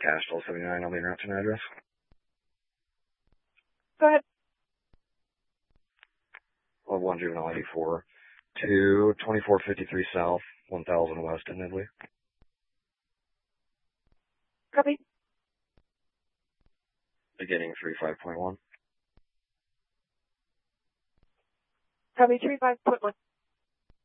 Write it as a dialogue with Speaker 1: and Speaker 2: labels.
Speaker 1: Castile 79 on the interruption address.
Speaker 2: Go ahead.
Speaker 1: Level 1 Juvenile 84 to 2453 South, 1000 West in Italy.
Speaker 2: Copy.
Speaker 1: Beginning 35.1.
Speaker 2: Copy 35.1.